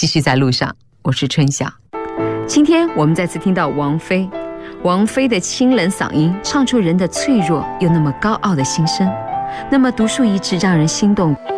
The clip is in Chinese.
继续在路上，我是春晓。今天我们再次听到王菲的清冷嗓音，唱出人的脆弱又那么高傲的心声，那么独树一帜，让人心动。